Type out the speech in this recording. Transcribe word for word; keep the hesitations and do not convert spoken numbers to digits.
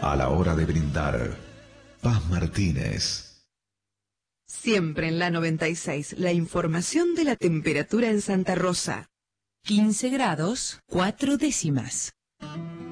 A la hora de brindar, Paz Martínez. Siempre en la noventa y seis, la información de la temperatura en Santa Rosa. quince grados, cuatro décimas.